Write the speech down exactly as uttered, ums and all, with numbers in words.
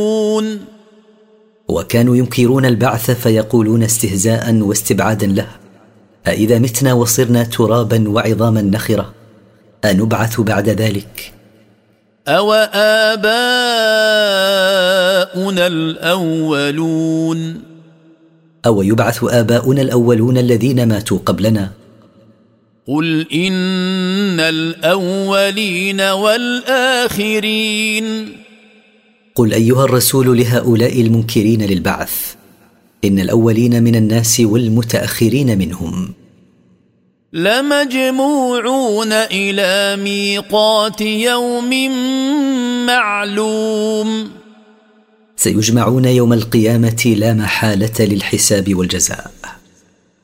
وكانوا ينكرون البعث فيقولون استهزاء واستبعادا له: أإذا متنا وصرنا ترابا وعظاما نخرة أنبعث بعد ذلك؟ أو آباؤنا الأولون أو يبعث آباؤنا الأولون الذين ماتوا قبلنا؟ قل إن الأولين والآخرين قل أيها الرسول لهؤلاء المنكرين للبعث: إن الأولين من الناس والمتأخرين منهم لمجموعون إلى ميقات يوم معلوم سيجمعون يوم القيامة لا محالة للحساب والجزاء.